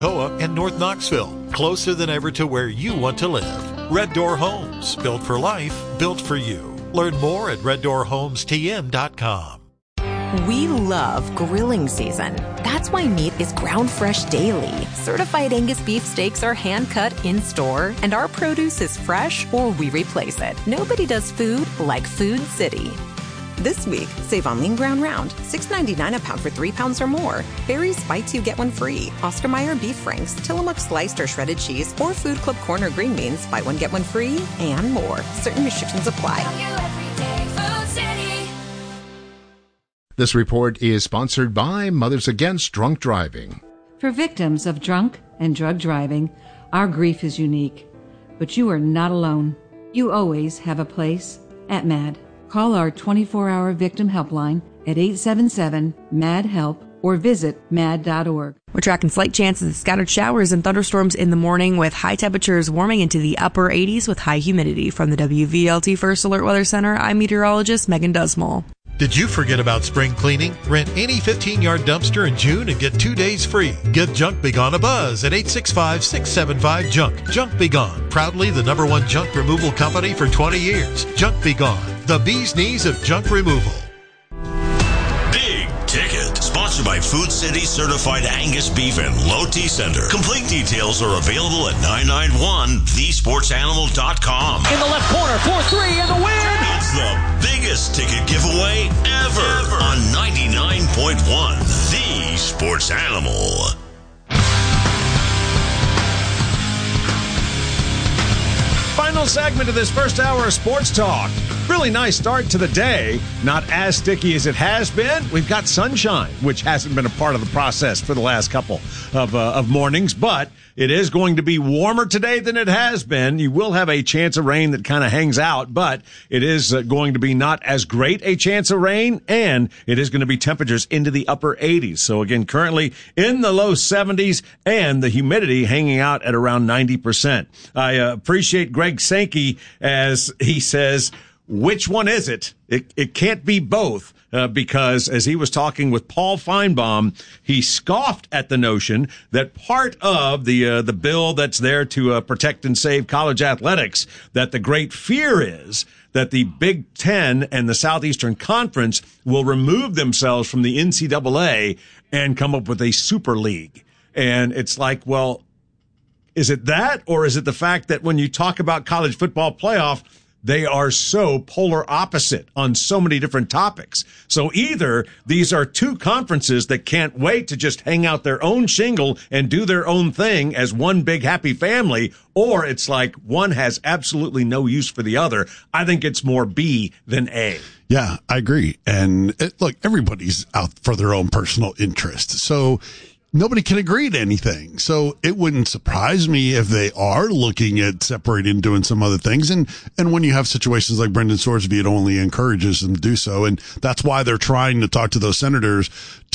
Hoa and North Knoxville, closer than ever to where you want to live. Red Door Homes, built for life, built for you. Learn more at reddoorhomestm.com. We love grilling season. That's why meat is ground fresh daily. Certified Angus beef steaks are hand cut in store, and our produce is fresh or we replace it. Nobody does food like Food City. This week, save on lean ground round, $6.99 a pound for 3 pounds or more. Barry's Buy 2 Get 1 free. Oscar Mayer beef franks, Tillamook sliced or shredded cheese, or Food Club Corner green beans, buy 1 get 1 free, and more. Certain restrictions apply. This report is sponsored by Mothers Against Drunk Driving. For victims of drunk and drug driving, our grief is unique. But you are not alone. You always have a place at MAD. Call our 24-hour victim helpline at 877-MAD-HELP or visit mad.org. We're tracking slight chances of scattered showers and thunderstorms in the morning with high temperatures warming into the upper 80s with high humidity. From the WVLT First Alert Weather Center, I'm meteorologist Megan Dusmall. Did you forget about spring cleaning? Rent any 15-yard dumpster in June and get 2 days free. Give Junk Be Gone a buzz at 865-675-JUNK. Junk Be Gone, proudly the #1 junk removal company for 20 years. Junk Be Gone, the bee's knees of junk removal. Big Ticket, sponsored by Food City Certified Angus Beef and Low T Center. Complete details are available at 991thesportsanimal.com. In the left corner, 4-3 and the win! It's the biggest ticket giveaway ever on 99.1 The Sports Animal. Final segment of this first hour of Sports Talk. Really nice start to the day. Not as sticky as it has been. We've got sunshine, which hasn't been a part of the process for the last couple of mornings, but it is going to be warmer today than it has been. You will have a chance of rain that kind of hangs out, but it is going to be not as great a chance of rain, and it is going to be temperatures into the upper 80s. So again, currently in the low 70s, and the humidity hanging out at around 90%. I appreciate Greg Sankey as he says, which one is it? It can't be both. Because as he was talking with Paul Feinbaum, he scoffed at the notion that part of the bill that's there to protect and save college athletics, that the great fear is that the Big Ten and the Southeastern Conference will remove themselves from the NCAA and come up with a super league. And it's like, well, is it that, or is it the fact that when you talk about college football playoff, they are so polar opposite on so many different topics. So either these are two conferences that can't wait to just hang out their own shingle and do their own thing as one big happy family, or it's like one has absolutely no use for the other. I think it's more B than A. Yeah, I agree. And look, everybody's out for their own personal interest. So nobody can agree to anything. So it wouldn't surprise me if they are looking at separating and doing some other things. And when you have situations like Brendan Sorsby, it only encourages them to do so. And that's why they're trying to talk to those senators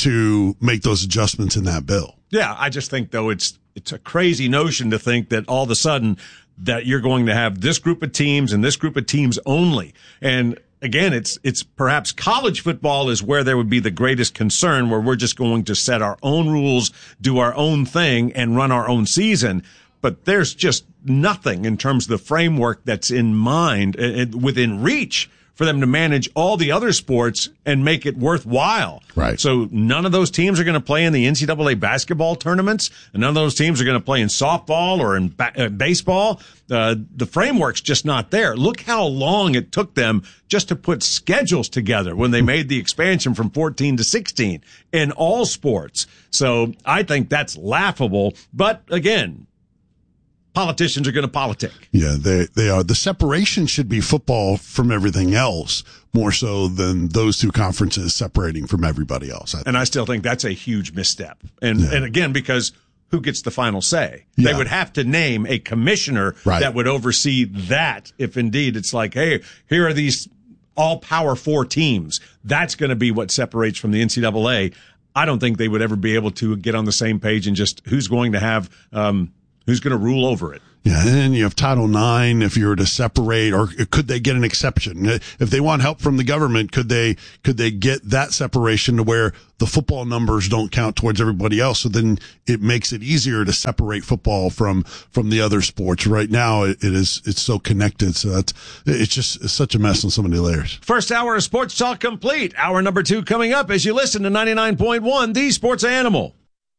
to make those adjustments in that bill. Yeah, I just think, though, it's a crazy notion to think that all of a sudden that you're going to have this group of teams and this group of teams only. And again, it's perhaps college football is where there would be the greatest concern, where we're just going to set our own rules, do our own thing, and run our own season. But there's just nothing in terms of the framework that's in mind, within reach, for them to manage all the other sports and make it worthwhile. Right. So none of those teams are going to play in the NCAA basketball tournaments, and none of those teams are going to play in softball or in baseball. The framework's just not there. Look how long it took them just to put schedules together when they made the expansion from 14 to 16 in all sports. So I think that's laughable. But again, politicians are going to politic. Yeah, they are. The separation should be football from everything else, more so than those two conferences separating from everybody else. And I still think that's a huge misstep. And again, because who gets the final say? Yeah. They would have to name a commissioner that would oversee that if indeed it's like, hey, here are these all Power 4 teams. That's going to be what separates from the NCAA. I don't think they would ever be able to get on the same page and just who's going to have who's going to rule over it. Yeah, and then you have Title IX if you were to separate, or could they get an exception? If they want help from the government, could they get that separation to where the football numbers don't count towards everybody else? So then it makes it easier to separate football from the other sports. Right now, it's so connected. So it's such a mess on so many layers. First hour of Sports Talk complete. Hour number 2 coming up as you listen to 99.1, the Sports Animal.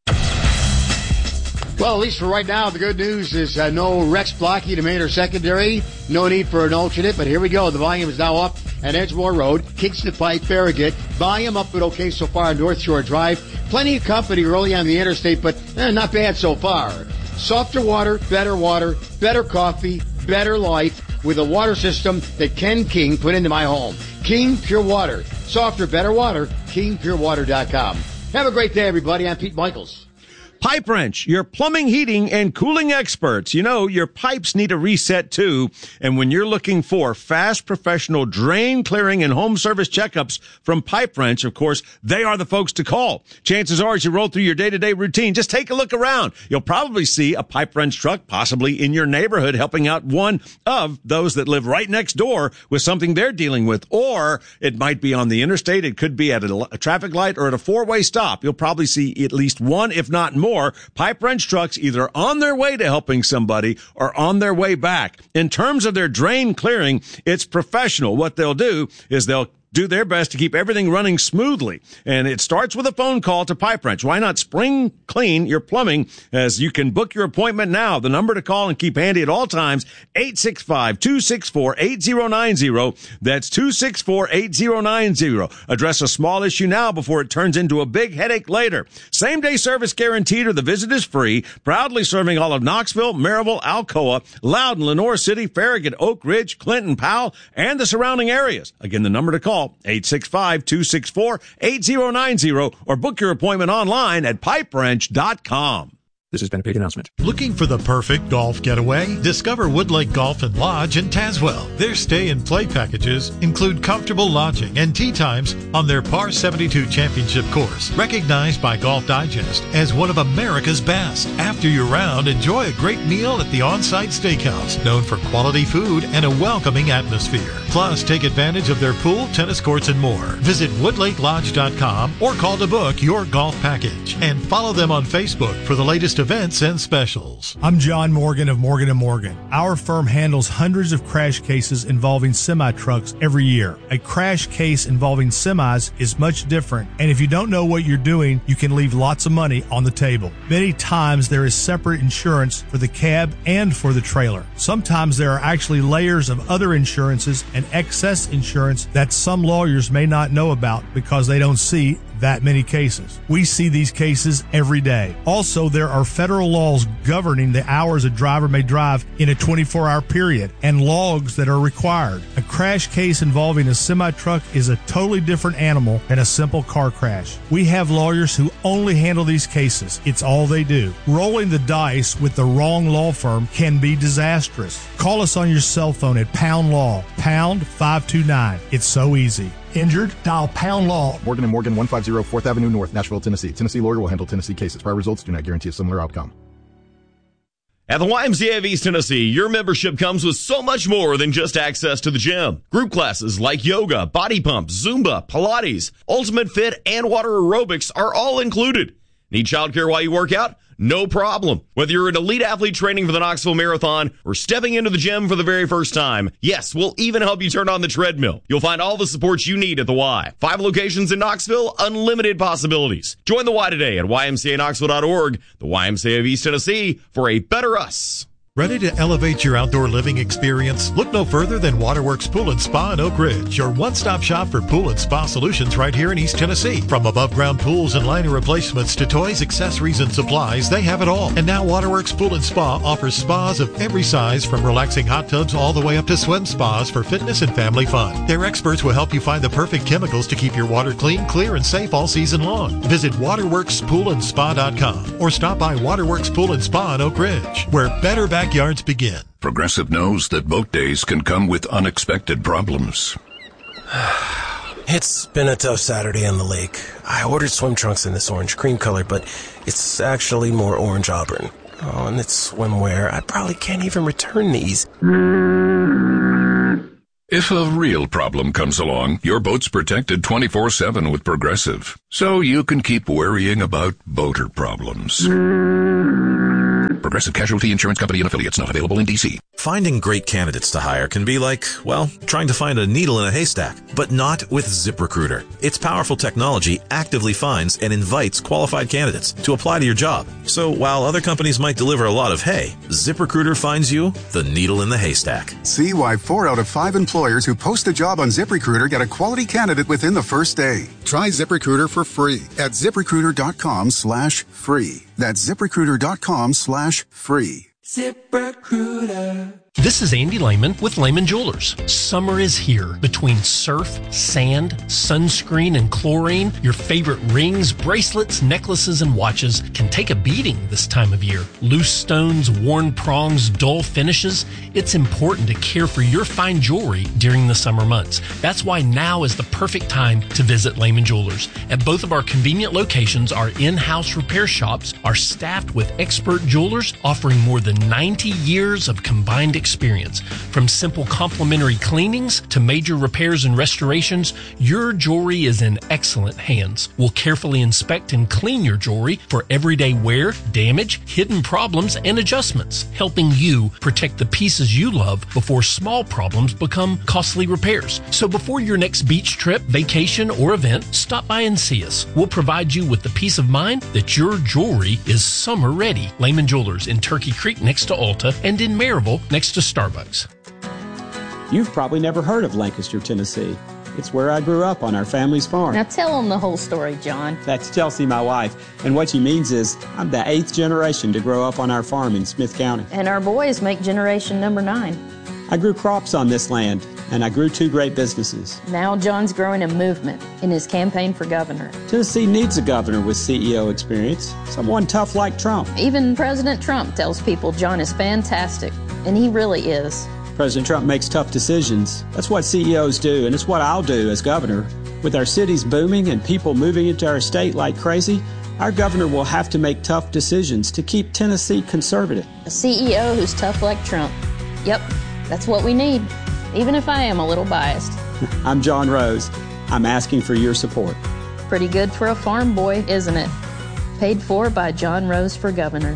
Well, at least for right now, the good news is no Rex Blocky to main or secondary. No need for an alternate, but here we go. The volume is now up at Edgemoor Road, Kingston Pike, Farragut. Volume up but okay so far on North Shore Drive. Plenty of company early on the interstate, but not bad so far. Softer water, better coffee, better life with a water system that Ken King put into my home. King Pure Water. Softer, better water. KingPureWater.com. Have a great day, everybody. I'm Pete Michaels. Pipe Wrench, your plumbing, heating, and cooling experts. You know, your pipes need a reset too. And when you're looking for fast, professional drain clearing and home service checkups from Pipe Wrench, of course, they are the folks to call. Chances are, as you roll through your day-to-day routine, just take a look around. You'll probably see a Pipe Wrench truck possibly in your neighborhood helping out one of those that live right next door with something they're dealing with. Or it might be on the interstate. It could be at a traffic light or at a four-way stop. You'll probably see at least one, if not more, Pipe Wrench trucks either on their way to helping somebody or on their way back. In terms of their drain clearing, it's professional. What they'll do is they'll do their best to keep everything running smoothly. And it starts with a phone call to Pipe Wrench. Why not spring clean your plumbing, as you can book your appointment now? The number to call and keep handy at all times, 865-264-8090. That's 264-8090. Address a small issue now before it turns into a big headache later. Same-day service guaranteed or the visit is free. Proudly serving all of Knoxville, Maryville, Alcoa, Loudon, Lenore City, Farragut, Oak Ridge, Clinton, Powell, and the surrounding areas. Again, the number to call, 865-264-8090, or book your appointment online at pipewrench.com. This has been a paid announcement. Looking for the perfect golf getaway? Discover Woodlake Golf and Lodge in Tazewell. Their stay and play packages include comfortable lodging and tee times on their Par 72 Championship course, recognized by Golf Digest as one of America's best. After your round, enjoy a great meal at the on-site steakhouse, known for quality food and a welcoming atmosphere. Plus, take advantage of their pool, tennis courts, and more. Visit woodlakelodge.com or call to book your golf package. And follow them on Facebook for the latest events and specials. I'm John Morgan of Morgan & Morgan. Our firm handles hundreds of crash cases involving semi-trucks every year. A crash case involving semis is much different, and if you don't know what you're doing, you can leave lots of money on the table. Many times there is separate insurance for the cab and for the trailer. Sometimes there are actually layers of other insurances and excess insurance that some lawyers may not know about because they don't see that many cases. We see these cases every day. Also, there are federal laws governing the hours a driver may drive in a 24-hour period and logs that are required. A crash case involving a semi-truck is a totally different animal than a simple car crash. We have lawyers who only handle these cases. It's all they do. Rolling the dice with the wrong law firm can be disastrous. Call us on your cell phone at Pound Law, pound 529. It's so easy. Injured? Dial Pound Law. Morgan & Morgan, 150 4th Avenue North, Nashville, Tennessee. Tennessee lawyer will handle Tennessee cases. Prior results do not guarantee a similar outcome. At the YMCA of East Tennessee, your membership comes with so much more than just access to the gym. Group classes like yoga, body pump, Zumba, Pilates, Ultimate Fit, and water aerobics are all included. Need childcare while you work out? No problem. Whether you're an elite athlete training for the Knoxville Marathon or stepping into the gym for the very first time, yes, we'll even help you turn on the treadmill. You'll find all the support you need at the Y. 5 locations in Knoxville, unlimited possibilities. Join the Y today at ymcaknoxville.org, the YMCA of East Tennessee, for a better us. Ready to elevate your outdoor living experience? Look no further than Waterworks Pool and Spa in Oak Ridge, your one-stop shop for pool and spa solutions right here in East Tennessee. From above-ground pools and liner replacements to toys, accessories, and supplies, they have it all. And now Waterworks Pool and Spa offers spas of every size, from relaxing hot tubs all the way up to swim spas for fitness and family fun. Their experts will help you find the perfect chemicals to keep your water clean, clear, and safe all season long. Visit waterworkspoolandspa.com or stop by Waterworks Pool and Spa in Oak Ridge, where better backyards begin. Progressive knows that boat days can come with unexpected problems. It's been a tough Saturday on the lake. I ordered swim trunks in this orange cream color, but it's actually more orange auburn. Oh, and it's swimwear. I probably can't even return these. If a real problem comes along, your boat's protected 24/7 with Progressive, so you can keep worrying about boater problems. Progressive Casualty Insurance Company and Affiliates, not available in D.C. Finding great candidates to hire can be like, well, trying to find a needle in a haystack, but not with ZipRecruiter. Its powerful technology actively finds and invites qualified candidates to apply to your job. So while other companies might deliver a lot of hay, ZipRecruiter finds you the needle in the haystack. See why 4 out of 5 employers who post a job on ZipRecruiter get a quality candidate within the first day. Try ZipRecruiter for free at ZipRecruiter.com/free. That's ZipRecruiter.com/free. ZipRecruiter. This is Andy Lehman with Lehman Jewelers. Summer is here. Between surf, sand, sunscreen, and chlorine, your favorite rings, bracelets, necklaces, and watches can take a beating this time of year. Loose stones, worn prongs, dull finishes. It's important to care for your fine jewelry during the summer months. That's why now is the perfect time to visit Lehman Jewelers. At both of our convenient locations, our in-house repair shops are staffed with expert jewelers offering more than 90 years of combined experience. From simple complimentary cleanings to major repairs and restorations, your jewelry is in excellent hands. We'll carefully inspect and clean your jewelry for everyday wear, damage, hidden problems, and adjustments, helping you protect the pieces you love before small problems become costly repairs. So before your next beach trip, vacation, or event, stop by and see us. We'll provide you with the peace of mind that your jewelry is summer ready. Lehman Jewelers in Turkey Creek next to Ulta and in Maryville next to Starbucks. You've probably never heard of Lancaster, Tennessee. It's where I grew up on our family's farm. Now tell them the whole story, John. That's Chelsea, my wife. And what she means is I'm the 8th generation to grow up on our farm in Smith County. And our boys make generation number 9. I grew crops on this land, and I grew 2 great businesses. Now John's growing a movement in his campaign for governor. Tennessee needs a governor with CEO experience, someone tough like Trump. Even President Trump tells people John is fantastic, and he really is. President Trump makes tough decisions. That's what CEOs do, and it's what I'll do as governor. With our cities booming and people moving into our state like crazy, our governor will have to make tough decisions to keep Tennessee conservative. A CEO who's tough like Trump. Yep, that's what we need, even if I am a little biased. I'm John Rose. I'm asking for your support. Pretty good for a farm boy, isn't it? Paid for by John Rose for governor.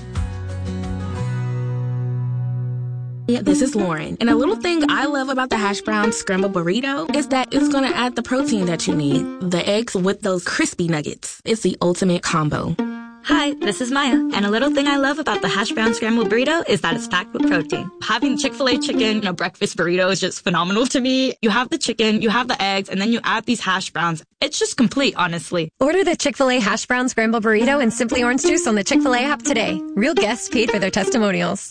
Yeah, this is Lauren. And a little thing I love about the hash brown scrambled burrito is that it's going to add the protein that you need. The eggs with those crispy nuggets. It's the ultimate combo. Hi, this is Maya, and a little thing I love about the hash brown scrambled burrito is that it's packed with protein. Having Chick-fil-A chicken in a breakfast burrito is just phenomenal to me. You have the chicken, you have the eggs, and then you add these hash browns. It's just complete, honestly. Order the Chick-fil-A hash brown scrambled burrito and Simply Orange Juice on the Chick-fil-A app today. Real guests paid for their testimonials.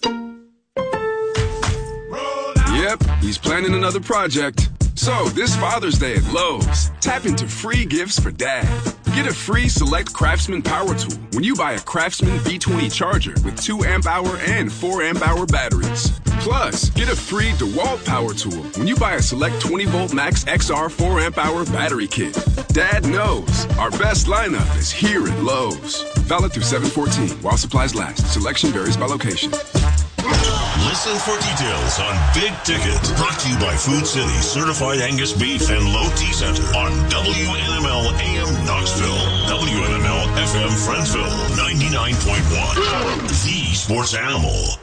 Yep, he's planning another project. So, this Father's Day at Lowe's, tap into free gifts for Dad. Get a free Select Craftsman power tool when you buy a Craftsman V20 charger with 2 amp-hour and 4 amp-hour batteries. Plus, get a free DeWalt power tool when you buy a Select 20-volt Max XR 4 amp-hour battery kit. Dad knows our best lineup is here at Lowe's. Valid through 7/14 while supplies last. Selection varies by location. Listen for details on Big Ticket. Brought to you by Food City Certified Angus Beef and Low T Center on WNML AM Knoxville, WNML FM Friendsville, 99.1. The Sports Animal.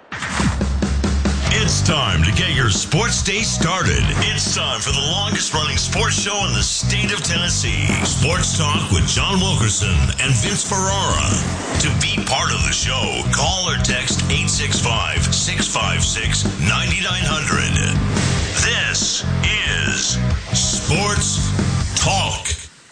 It's time to get your sports day started. It's time for the longest running sports show in the state of Tennessee. Sports Talk with John Wilkerson and Vince Ferrara. To be part of the show, call or text 865-656-9900. This is Sports Talk.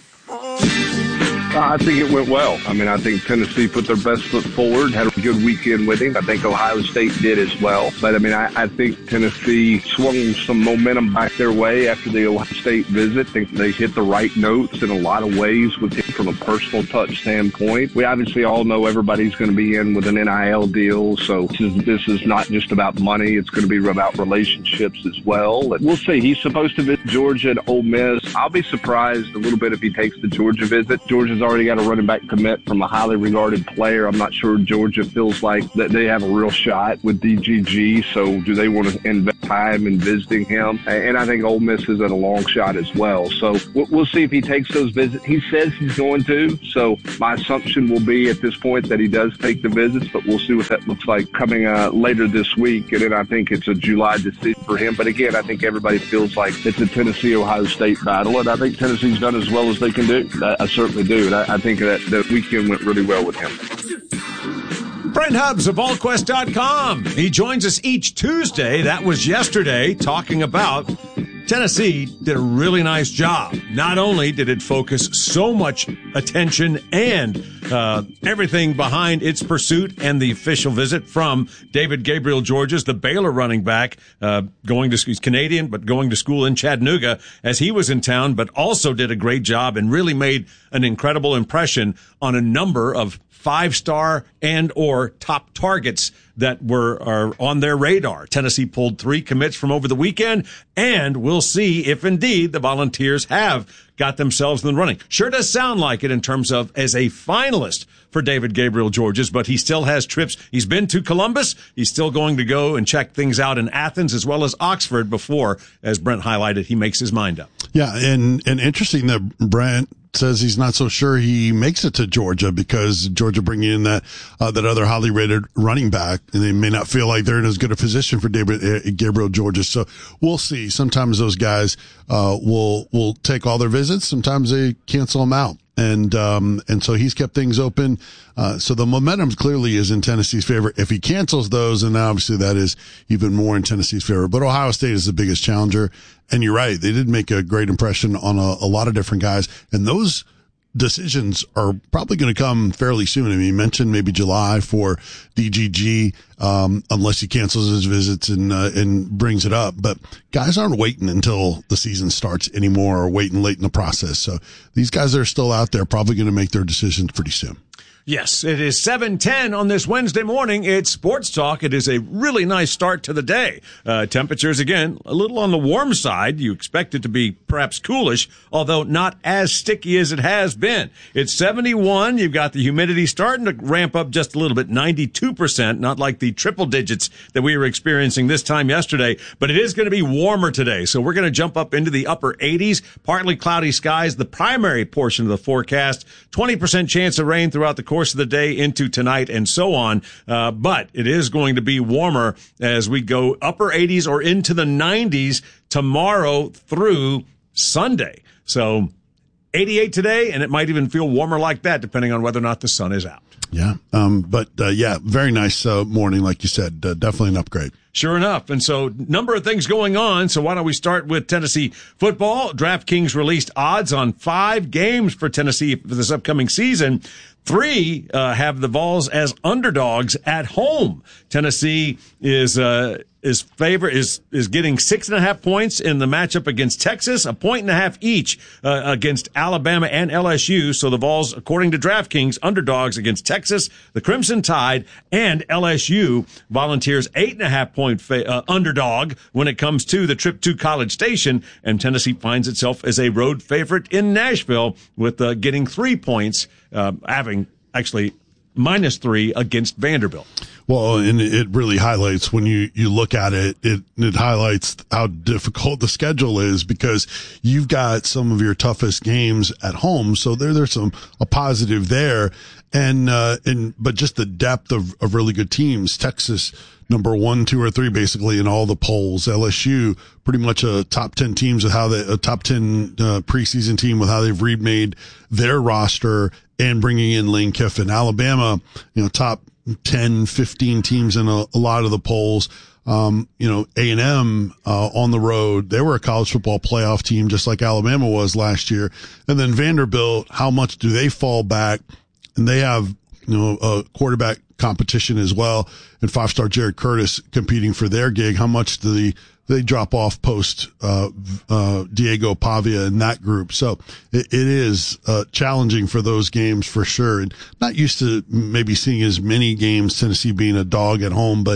I think it went well. I mean, I think Tennessee put their best foot forward, had a good weekend with him. I think Ohio State did as well. But, I mean, I think Tennessee swung some momentum back their way after the Ohio State visit. I think they hit the right notes in a lot of ways with him from a personal touch standpoint. We obviously all know everybody's going to be in with an NIL deal, so this is not just about money. It's going to be about relationships as well. And we'll see. He's supposed to visit Georgia and Ole Miss. I'll be surprised a little bit if he takes the Georgia visit. Georgia's already got a running back commit from a highly regarded player. I'm not sure Georgia feels like that they have a real shot with DGG, so do they want to invest time in visiting him? And I think Ole Miss is at a long shot as well. So we'll see if he takes those visits. He says he's going to, so my assumption will be at this point that he does take the visits, but we'll see what that looks like coming later this week. And then I think it's a July decision for him. But again, I think everybody feels like it's a Tennessee-Ohio State battle, and I think Tennessee's done as well as they can do. I certainly do, and I think that the weekend went really well with him. Brent Hubbs of VolQuest.com. He joins us each Tuesday. That was yesterday, talking about Tennessee did a really nice job. Not only did it focus so much attention and everything behind its pursuit and the official visit from David Gabriel Georges, the Baylor running back, he's Canadian, but going to school in Chattanooga as he was in town, but also did a great job and really made an incredible impression on a number of 5-star and or top targets that are on their radar. Tennessee pulled 3 commits from over the weekend, and we'll see if indeed the Volunteers have got themselves in the running. Sure does sound like it in terms of as a finalist for David Gabriel Georges, but he still has trips. He's been to Columbus. He's still going to go and check things out in Athens as well as Oxford before, as Brent highlighted, he makes his mind up. Yeah, and interesting that Brent says he's not so sure he makes it to Georgia because Georgia bringing in that other highly rated running back, and they may not feel like they're in as good a position for Gabriel Georges. So we'll see. Sometimes those guys will take all their visits. Sometimes they cancel them out. And so he's kept things open. So the momentum clearly is in Tennessee's favor. If he cancels those, and obviously that is even more in Tennessee's favor. But Ohio State is the biggest challenger. And you're right. They did make a great impression on a lot of different guys. And those decisions are probably going to come fairly soon. I mean, you mentioned maybe July for DGG, unless he cancels his visits and brings it up. But guys aren't waiting until the season starts anymore or waiting late in the process. So these guys that are still out there are probably going to make their decisions pretty soon. Yes, it is 7:10 on this Wednesday morning. It's Sports Talk. It is a really nice start to the day. Temperatures, again, a little on the warm side. You expect it to be perhaps coolish, although not as sticky as it has been. It's 71. You've got the humidity starting to ramp up just a little bit, 92%, not like the triple digits that we were experiencing this time yesterday, but it is going to be warmer today. So we're going to jump up into the upper 80s, partly cloudy skies, the primary portion of the forecast, 20% chance of rain throughout the course of the day into tonight and so on. But it is going to be warmer as we go upper 80s or into the 90s tomorrow through Sunday. So 88 today, and it might even feel warmer like that depending on whether or not the sun is out. Yeah. Yeah, very nice morning, like you said. Definitely an upgrade. Sure enough. And so number of things going on. So why don't we start with Tennessee football? DraftKings released odds on 5 games for Tennessee for this upcoming season. 3 have the Vols as underdogs at home. Tennessee is getting 6.5 points in the matchup against Texas, 1.5 each against Alabama and LSU. So the Vols, according to DraftKings, underdogs against Texas, the Crimson Tide, and LSU. Volunteers 8.5 point underdog when it comes to the trip to College Station, and Tennessee finds itself as a road favorite in Nashville with getting 3 points, having actually -3 against Vanderbilt. Well, and it really highlights when you look at it, it highlights how difficult the schedule is because you've got some of your toughest games at home. So there's a positive there. But just the depth of really good teams. Texas, number 1, 2, or 3, basically in all the polls. LSU, pretty much a top 10 teams with a top 10 preseason team with how they've remade their roster and bringing in Lane Kiffin. Alabama, top 10, 15 teams in a lot of the polls. A&M, on the road, they were a college football playoff team just like Alabama was last year. And then Vanderbilt, how much do they fall back? And they have, a quarterback competition as well. And 5-star Jared Curtis competing for their gig. How much do they drop off post, Diego Pavia in that group? So it is, challenging for those games for sure. And not used to maybe seeing as many games, Tennessee being a dog at home, but,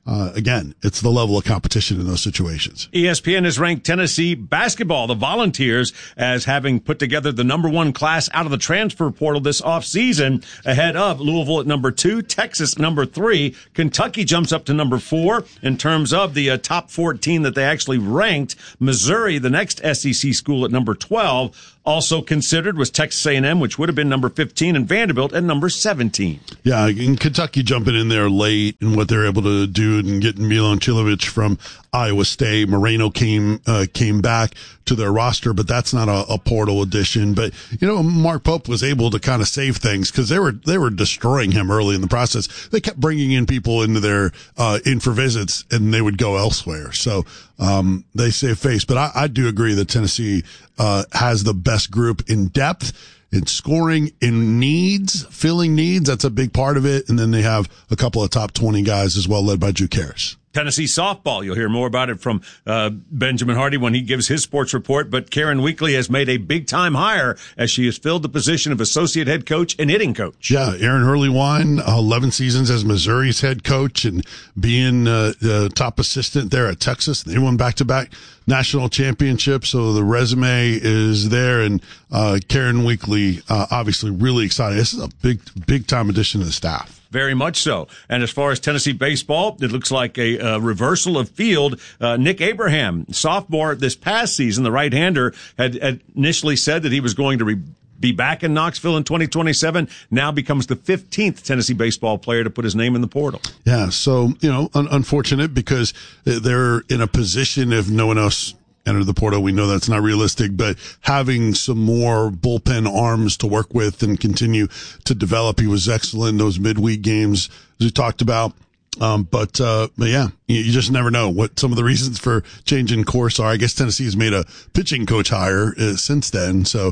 again, it's the level of competition in those situations. ESPN has ranked Tennessee basketball, the Volunteers, as having put together the number 1 class out of the transfer portal this offseason, ahead of Louisville at number 2, Texas number 3. Kentucky jumps up to number 4 in terms of the top 14 that they actually ranked. Missouri, the next SEC school, at number 12. Also considered was Texas A&M, which would have been number 15, and Vanderbilt at number 17. Yeah, and Kentucky jumping in there late and what they're able to do and getting Milan Chilovic from Iowa State. Moreno came back to their roster, but that's not a portal addition. But, Mark Pope was able to kind of save things because they were destroying him early in the process. They kept bringing in people into their in for visits, and they would go elsewhere. So they saved face. But I do agree that Tennessee has the best group in depth, in scoring, in needs, filling needs. That's a big part of it. And then they have a couple of top 20 guys as well, led by Drew Karras. Tennessee softball. You'll hear more about it from Benjamin Hardy when he gives his sports report. But Karen Weekly has made a big-time hire as she has filled the position of associate head coach and hitting coach. Yeah, Aaron Hurley-Wine, 11 seasons as Missouri's head coach and being the top assistant there at Texas. They won back-to-back national championships, so the resume is there. And Karen Weekly, obviously really excited. This is a big-time addition to the staff. Very much so. And as far as Tennessee baseball, it looks like a reversal of field. Nick Abraham, sophomore this past season, the right-hander, had initially said that he was going to be back in Knoxville in 2027, now becomes the 15th Tennessee baseball player to put his name in the portal. Yeah, so, unfortunate because they're in a position, if no one else entered the portal, we know that's not realistic, but having some more bullpen arms to work with and continue to develop. He was excellent in those midweek games, as we talked about. But yeah, you just never know what some of the reasons for changing course are. I guess Tennessee has made a pitching coach hire since then. So,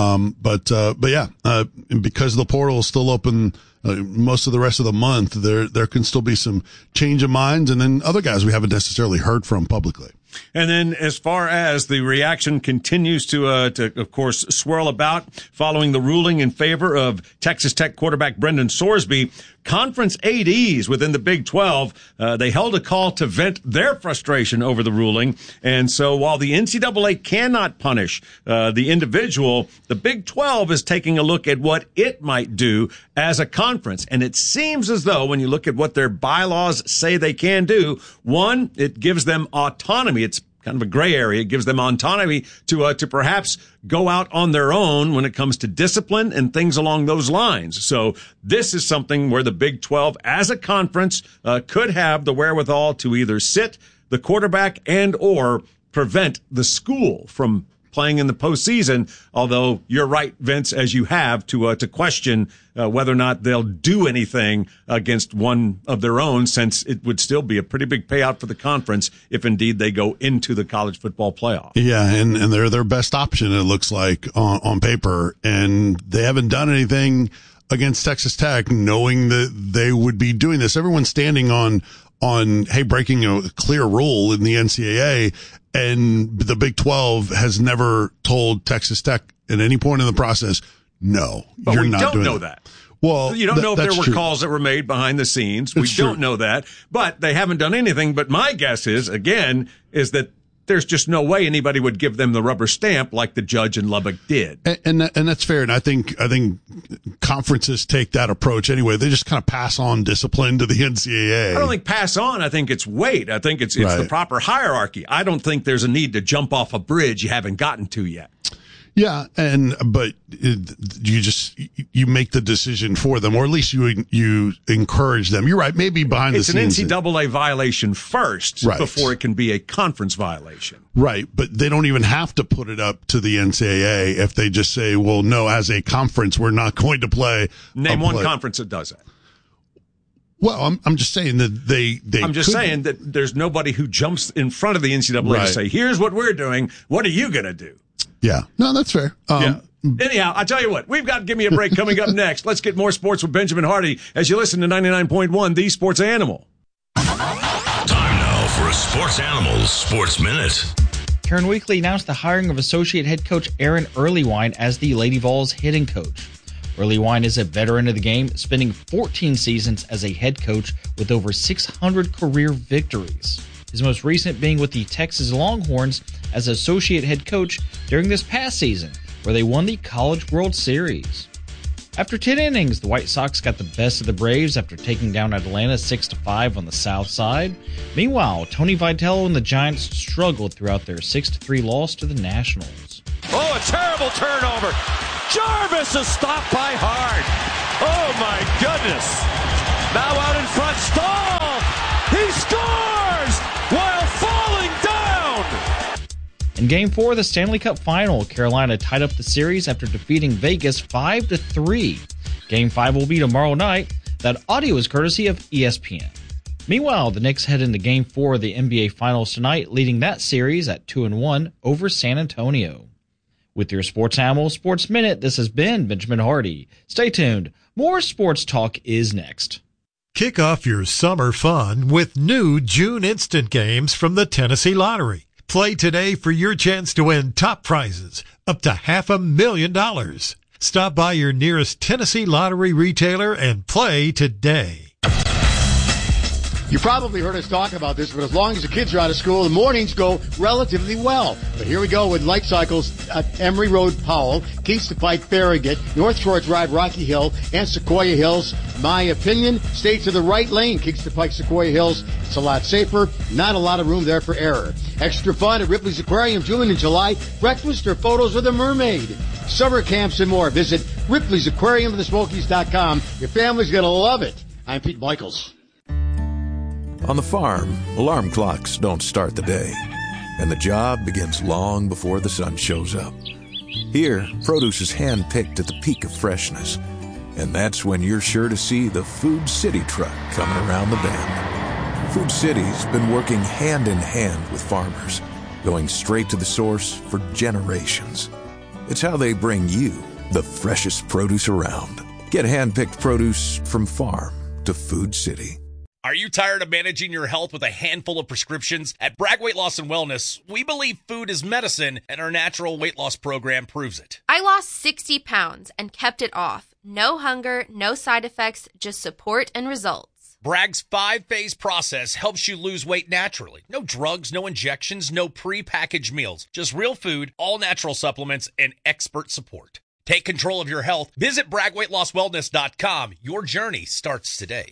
but yeah, because the portal is still open most of the rest of the month, there can still be some change of minds, and then other guys we haven't necessarily heard from publicly. And then as far as the reaction continues to of course, swirl about following the ruling in favor of Texas Tech quarterback Brendan Sorsby, conference ADs within the Big 12, they held a call to vent their frustration over the ruling. And so while the NCAA cannot punish the individual, the Big 12 is taking a look at what it might do as a conference. And it seems as though when you look at what their bylaws say they can do, one, it gives them autonomy. It's kind of a gray area. It gives them autonomy to perhaps go out on their own when it comes to discipline and things along those lines. So this is something where the Big 12 as a conference could have the wherewithal to either sit the quarterback and or prevent the school from playing in the postseason, although you're right, Vince, as you have to question whether or not they'll do anything against one of their own, since it would still be a pretty big payout for the conference if indeed they go into the college football playoff. Yeah, and they're their best option, it looks like, on paper, and they haven't done anything against Texas Tech, knowing that they would be doing this. Everyone's standing on breaking a clear rule in the NCAA, and the Big 12 has never told Texas Tech at any point in the process, no, but you're not doing we don't know that. Well, you don't know if there were true. calls that were made behind the scenes. That's we don't true. know that, but they haven't done anything. But my guess is that there's just no way anybody would give them the rubber stamp like the judge in Lubbock did. And that's fair. And I think conferences take that approach anyway. They just kind of pass on discipline to the NCAA. I don't think pass on. I think it's wait. I think it's the proper hierarchy. I don't think there's a need to jump off a bridge you haven't gotten to yet. Yeah, but you make the decision for them, or at least you encourage them. You're right. Maybe behind the scenes, it's an NCAA violation first, before it can be a conference violation. Right, but they don't even have to put it up to the NCAA if they just say, "Well, no, as a conference, we're not going to play." Name one conference that does that. Well, I'm just saying that they I'm just saying that there's nobody who jumps in front of the NCAA to say, "Here's what we're doing. What are you going to do?" Yeah, no, that's fair. Yeah. Anyhow, I'll tell you what, we've got Give Me a Break coming up next. Let's get more sports with Benjamin Hardy as you listen to 99.1, The Sports Animal. Time now for a Sports Animals Sports Minute. Karen Weekly announced the hiring of associate head coach Aaron Earlywine as the Lady Vols hitting coach. Riley Wine is a veteran of the game, spending 14 seasons as a head coach with over 600 career victories. His most recent being with the Texas Longhorns as associate head coach during this past season, where they won the College World Series. After 10 innings, the White Sox got the best of the Braves after taking down Atlanta 6-5 on the South Side. Meanwhile, Tony Vitello and the Giants struggled throughout their 6-3 loss to the Nationals. Oh, a terrible turnover. Jarvis is stopped by Hart. Oh, my goodness. Now out in front, Stahl. He scores while falling down. In Game 4 of the Stanley Cup Final, Carolina tied up the series after defeating Vegas 5-3. Game 5 will be tomorrow night. That audio is courtesy of ESPN. Meanwhile, the Knicks head into Game 4 of the NBA Finals tonight, leading that series at 2-1 over San Antonio. With your Sports Animal Sports Minute, this has been Benjamin Hardy. Stay tuned. More sports talk is next. Kick off your summer fun with new June Instant Games from the Tennessee Lottery. Play today for your chance to win top prizes up to $500,000. Stop by your nearest Tennessee Lottery retailer and play today. You probably heard us talk about this, but as long as the kids are out of school, the mornings go relatively well. But here we go with Light Cycles at Emory Road, Powell, Keats to Pike, Farragut, North Shore Drive, Rocky Hill, and Sequoia Hills. My opinion, stay to the right lane, Keats to Pike, Sequoia Hills. It's a lot safer, not a lot of room there for error. Extra fun at Ripley's Aquarium, June and July. Breakfast or photos with a mermaid. Summer camps and more. Visit Ripley's Aquarium of the Smokies.com. Your family's going to love it. I'm Pete Michaels. On the farm, alarm clocks don't start the day, and the job begins long before the sun shows up. Here, produce is hand-picked at the peak of freshness, and that's when you're sure to see the Food City truck coming around the bend. Food City's been working hand-in-hand with farmers, going straight to the source for generations. It's how they bring you the freshest produce around. Get hand-picked produce from farm to Food City. Are you tired of managing your health with a handful of prescriptions? At Bragg Weight Loss and Wellness, we believe food is medicine, and our natural weight loss program proves it. I lost 60 pounds and kept it off. No hunger, no side effects, just support and results. Bragg's 5-phase process helps you lose weight naturally. No drugs, no injections, no pre-packaged meals. Just real food, all natural supplements, and expert support. Take control of your health. Visit BraggWeightLossWellness.com. Your journey starts today.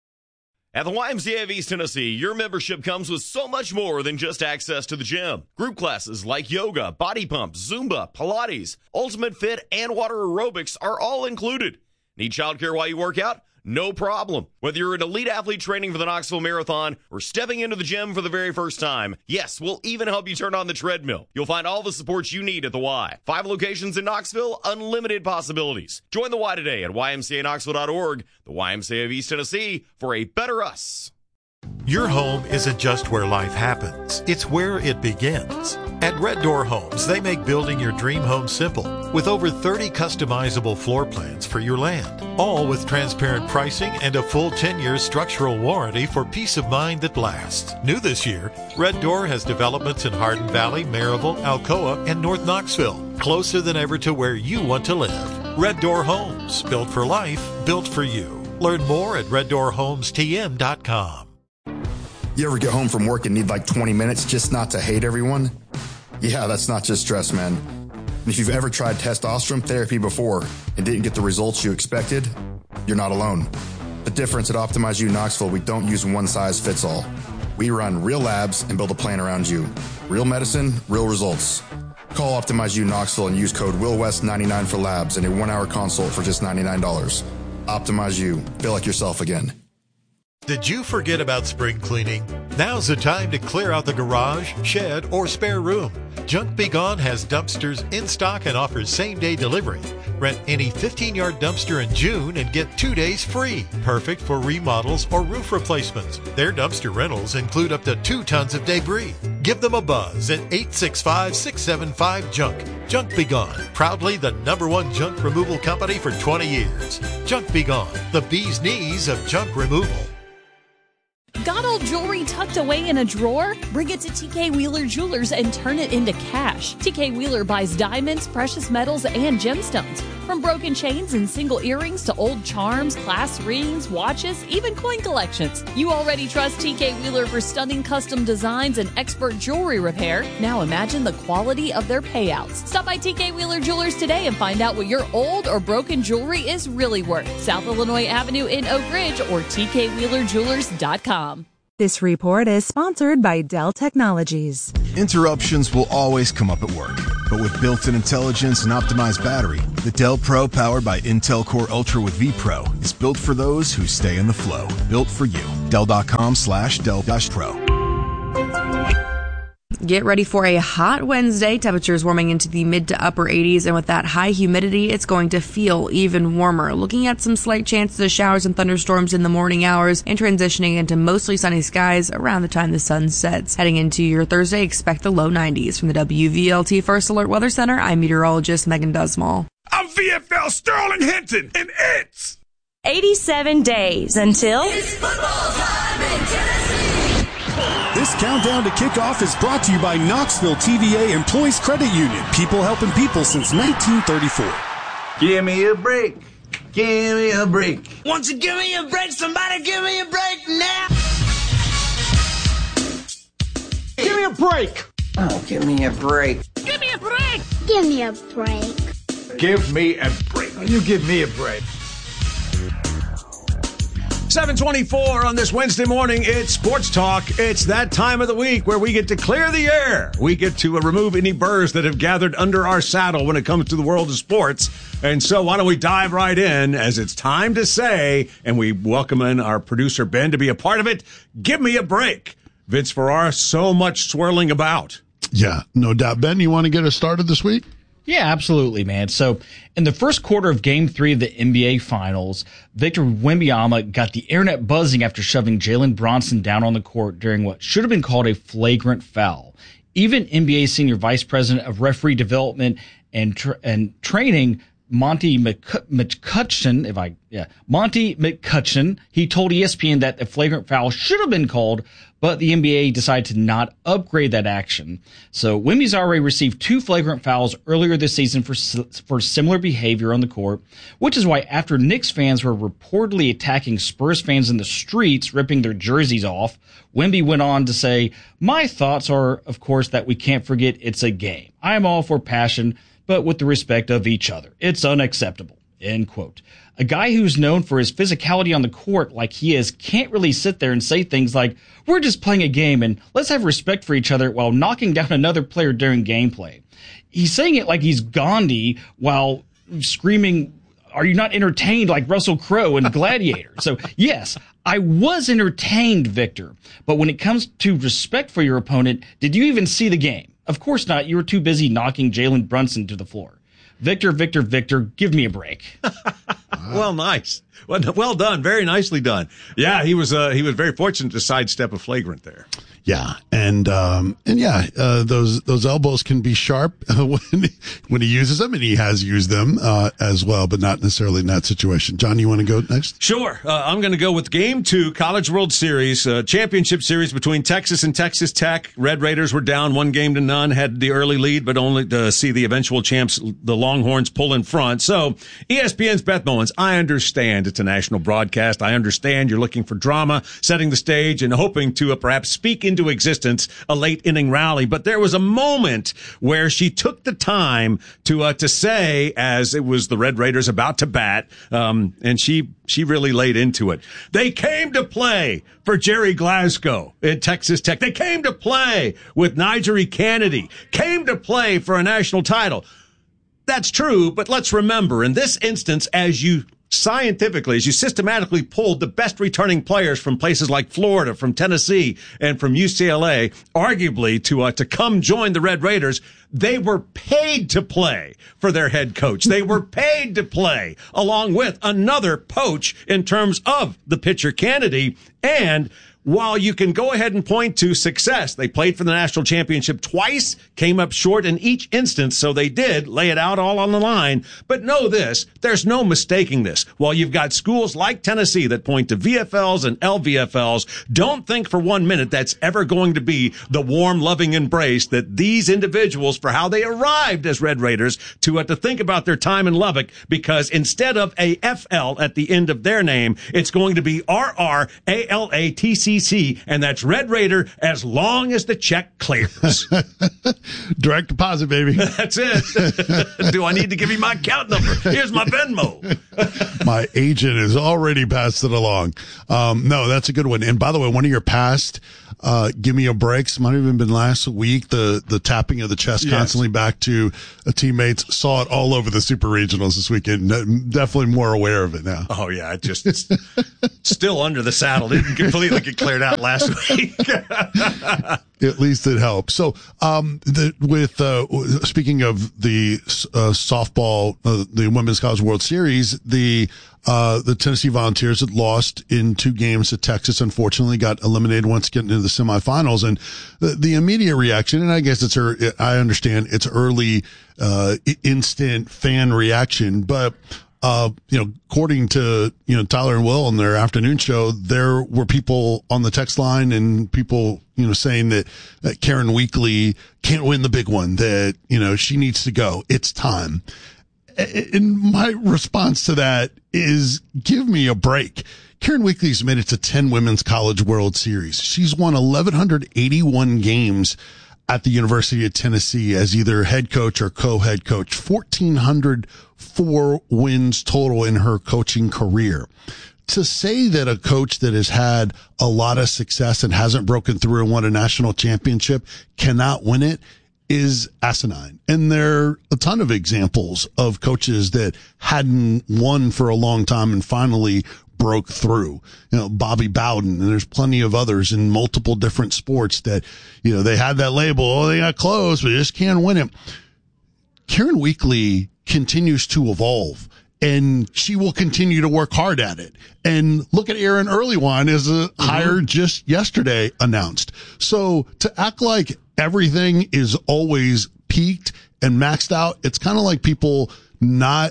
At the YMCA of East Tennessee, your membership comes with so much more than just access to the gym. Group classes like yoga, body pumps, Zumba, Pilates, Ultimate Fit, and water aerobics are all included. Need childcare while you work out? No problem. Whether you're an elite athlete training for the Knoxville Marathon or stepping into the gym for the very first time, yes, we'll even help you turn on the treadmill. You'll find all the support you need at the Y. 5 locations in Knoxville, unlimited possibilities. Join the Y today at ymcaknoxville.org, the YMCA of East Tennessee, for a better us. Your home isn't just where life happens, it's where it begins. At Red Door Homes, they make building your dream home simple with over 30 customizable floor plans for your land, all with transparent pricing and a full 10-year structural warranty for peace of mind that lasts. New this year, Red Door has developments in Hardin Valley, Maryville, Alcoa, and North Knoxville, closer than ever to where you want to live. Red Door Homes, built for life, built for you. Learn more at reddoorhomestm.com. You ever get home from work and need like 20 minutes just not to hate everyone? Yeah, that's not just stress, man. And if you've ever tried testosterone therapy before and didn't get the results you expected, you're not alone. The difference at Optimize You Knoxville, we don't use one size fits all. We run real labs and build a plan around you. Real medicine, real results. Call Optimize You Knoxville and use code WILLWEST99 for labs and a 1-hour consult for just $99. Optimize You. Feel like yourself again. Did you forget about spring cleaning? Now's the time to clear out the garage, shed, or spare room. Junk Be Gone has dumpsters in stock and offers same-day delivery. Rent any 15-yard dumpster in June and get 2 days free. Perfect for remodels or roof replacements. Their dumpster rentals include up to 2 tons of debris. Give them a buzz at 865-675-JUNK. Junk Be Gone, proudly the #1 junk removal company for 20 years. Junk Be Gone, the bee's knees of junk removal. Got old jewelry tucked away in a drawer? Bring it to TK Wheeler Jewelers and turn it into cash. TK Wheeler buys diamonds, precious metals, and gemstones. From broken chains and single earrings to old charms, class rings, watches, even coin collections. You already trust TK Wheeler for stunning custom designs and expert jewelry repair. Now imagine the quality of their payouts. Stop by TK Wheeler Jewelers today and find out what your old or broken jewelry is really worth. South Illinois Avenue in Oak Ridge or TKWheelerJewelers.com. This report is sponsored by Dell Technologies. Interruptions will always come up at work, but with built-in intelligence and optimized battery, the Dell Pro powered by Intel Core Ultra with vPro is built for those who stay in the flow. Built for you. Dell.com/Dell-Pro. Get ready for a hot Wednesday. Temperatures warming into the mid to upper 80s, and with that high humidity, it's going to feel even warmer. Looking at some slight chances of showers and thunderstorms in the morning hours and transitioning into mostly sunny skies around the time the sun sets. Heading into your Thursday, expect the low 90s. From the WVLT First Alert Weather Center, I'm meteorologist Megan Dusmall. I'm VFL Sterling Hinton, and it's 87 days until it's football time in Tennessee. This countdown to kickoff is brought to you by Knoxville TVA Employees Credit Union. People helping people since 1934. Give me a break. Give me a break. Won't you give me a break? Somebody give me a break now. Give me a break. Oh, give me a break. Give me a break. Give me a break. Give me a break. You give me a break. 7:24 on this Wednesday morning. It's Sports Talk. It's that time of the week where we get to clear the air. We get to remove any burrs that have gathered under our saddle when it comes to the world of sports. And so why don't we dive right in, as it's time to say, and we welcome in our producer Ben to be a part of it. Give me a break. Vince Ferrara, so much swirling about. Yeah, no doubt. Ben, you want to get us started this week? Yeah, absolutely, man. So in the first quarter of Game 3 of the NBA Finals, Victor Wembanyama got the internet buzzing after shoving Jalen Brunson down on the court during what should have been called a flagrant foul. Even NBA Senior Vice President of Referee Development and Training, Monty McCutcheon, he told ESPN that the flagrant foul should have been called, but the NBA decided to not upgrade that action. So Wemby's already received 2 flagrant fouls earlier this season for similar behavior on the court, which is why after Knicks fans were reportedly attacking Spurs fans in the streets, ripping their jerseys off, Wemby went on to say, "My thoughts are, of course, that we can't forget it's a game. I am all for passion, but with the respect of each other. It's unacceptable." End quote. A guy who's known for his physicality on the court like he is can't really sit there and say things like, "We're just playing a game and let's have respect for each other," while knocking down another player during gameplay. He's saying it like he's Gandhi while screaming, "Are you not entertained?" like Russell Crowe in Gladiator. So yes, I was entertained, Victor, but when it comes to respect for your opponent, did you even see the game? Of course not. You were too busy knocking Jalen Brunson to the floor. Victor, give me a break. Well, nice. Well done. Very nicely done. Yeah, he was very fortunate to sidestep a flagrant there. Yeah, and those elbows can be sharp when he uses them, and he has used them as well, but not necessarily in that situation. John, you want to go next? Sure. I'm going to go with Game 2, College World Series, championship series between Texas and Texas Tech. Red Raiders were down 1-0, had the early lead, but only to see the eventual champs, the Longhorns, pull in front. So ESPN's Beth Mowins, I understand it's a national broadcast. I understand you're looking for drama, setting the stage, and hoping to perhaps speak into existence a late inning rally, but there was a moment where she took the time to say, as it was the Red Raiders about to bat, and she really laid into it. They came to play for Jerry Glasgow at Texas Tech. They came to play with Nigeri Kennedy. Came to play for a national title. That's true, but let's remember, in this instance, as you systematically pulled the best returning players from places like Florida, from Tennessee, and from UCLA, arguably to come join the Red Raiders, they were paid to play for their head coach. They were paid to play along with another poach in terms of the pitcher Kennedy. And while you can go ahead and point to success, they played for the national championship twice, came up short in each instance, so they did lay it out all on the line. But know this, there's no mistaking this. While you've got schools like Tennessee that point to VFLs and LVFLs, don't think for 1 minute that's ever going to be the warm, loving embrace that these individuals, for how they arrived as Red Raiders, to think about their time in Lubbock, because instead of a FL at the end of their name, it's going to be RRALATCC, and that's Red Raider as long as the check clears. Direct deposit, baby. That's it. Do I need to give you my account number? Here's my Venmo. My agent has already passed it along. No, that's a good one. And by the way, one of your past give me a breaks might have even been last week. The tapping of the chest constantly back to teammates. Saw it all over the super regionals this weekend. Definitely more aware of it now. Oh yeah, it just still under the saddle. Didn't completely get cleared out last week. At least it helps. So, speaking of the softball, the Women's College World Series, the Tennessee Volunteers had lost in 2 games at Texas. Unfortunately, got eliminated once getting into the semifinals. And the immediate reaction, and I guess I understand it's early, instant fan reaction, but according to, Tyler and Will on their afternoon show, there were people on the text line and people, saying that Karen Weekly can't win the big one, that, she needs to go. It's time. And my response to that is, give me a break. Karen Weekly's made it to 10 Women's College World Series. She's won 1,181 games at the University of Tennessee as either head coach or co-head coach. 1,404 wins total in her coaching career. To say that a coach that has had a lot of success and hasn't broken through and won a national championship cannot win it is asinine. And there are a ton of examples of coaches that hadn't won for a long time and finally broke through. Bobby Bowden, and there's plenty of others in multiple different sports that, they had that label, they got close, but they just can't win it. Karen Weekly continues to evolve, and she will continue to work hard at it. And look at Aaron Earlywine as a hire just yesterday announced. So to act like everything is always peaked and maxed out, it's kind of like people not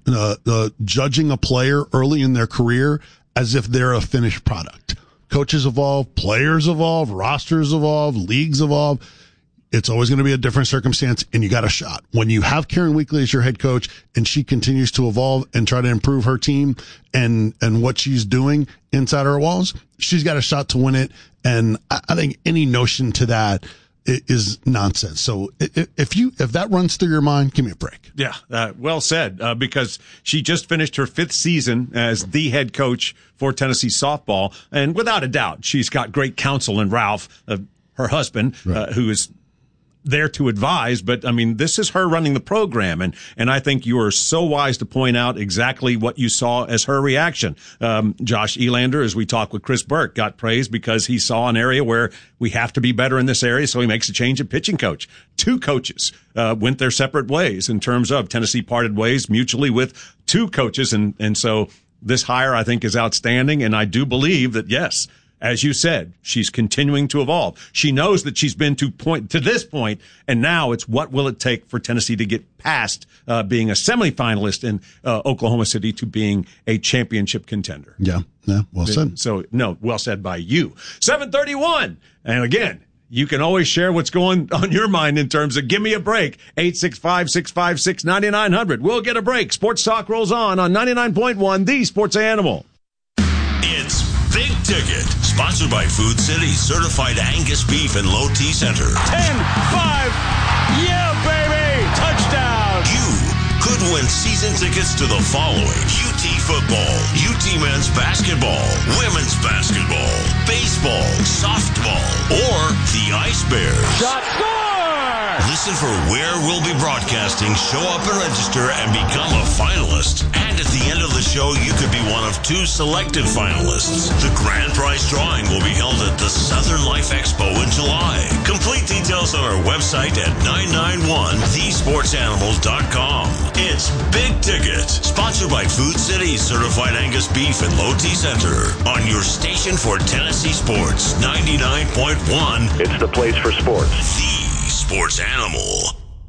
judging a player early in their career as if they're a finished product. Coaches evolve, players evolve, rosters evolve, leagues evolve. It's always going to be a different circumstance, and you got a shot. When you have Karen Weekly as your head coach and she continues to evolve and try to improve her team and what she's doing inside her walls, she's got a shot to win it. And I think any notion to that is nonsense. So if that runs through your mind, give me a break. Yeah, well said, because she just finished her 5th season as the head coach for Tennessee softball. And without a doubt, she's got great counsel in Ralph, her husband, right, who is there to advise. But I mean, this is her running the program. And I think you are so wise to point out exactly what you saw as her reaction. Josh Elander, as we talked with Chris Burke, got praised because he saw an area where we have to be better in this area. So he makes a change at pitching coach. 2 coaches, went their separate ways in terms of Tennessee parted ways mutually with 2 coaches. And so this hire, I think, is outstanding. And I do believe that, yes, as you said, she's continuing to evolve. She knows that she's been to this point, and now it's what will it take for Tennessee to get past being a semifinalist in Oklahoma City to being a championship contender. Yeah, well said. So, no, well said by you. 7:31, and again, you can always share what's going on your mind in terms of give me a break. 865-656-9900. We'll get a break. Sports Talk rolls on 99.1, the Sports Animal. It's Big Ticket, sponsored by Food City, certified Angus beef and low T center. 10-5, yeah, baby, touchdown. You could win season tickets to the following: UT football, UT men's basketball, women's basketball, baseball, softball, or the Ice Bears. Shot, score! Listen for where we'll be broadcasting, show up and register, and become a finalist. And at the end of the show, you could be one of 2 selected finalists. The grand prize drawing will be held at the Southern Life Expo in July. Complete details on our website at 991thesportsanimals.com. It's Big Ticket, sponsored by Food City Certified Angus Beef and Low T Center on your station for Tennessee sports, 99.1. It's the place for sports. The Sports Animal.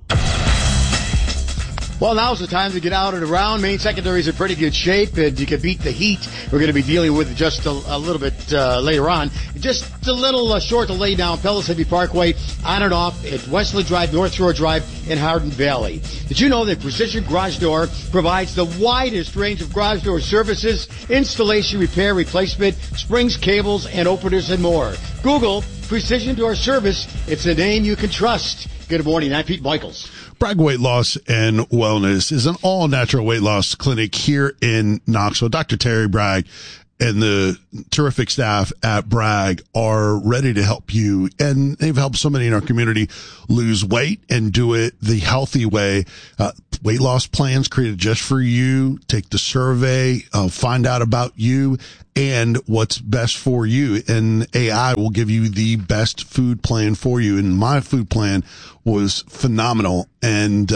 Well, now's the time to get out and around. Maine secondary is in pretty good shape, and you can beat the heat. We're going to be dealing with just a little bit later on. Just a little short delay now on Pellissippi Parkway, on and off at Wesley Drive, North Shore Drive, in Hardin Valley. Did you know that Precision Garage Door provides the widest range of garage door services, installation, repair, replacement, springs, cables, and openers, and more? Google Precision Door Service. It's a name you can trust. Good morning. I'm Pete Michaels. Bragg Weight Loss and Wellness is an all-natural weight loss clinic here in Knoxville. Dr. Terry Bragg and the terrific staff at Bragg are ready to help you, and they've helped so many in our community lose weight and do it the healthy way. Weight loss plans created just for you. Take the survey, find out about you and what's best for you. And AI will give you the best food plan for you. And my food plan was phenomenal. And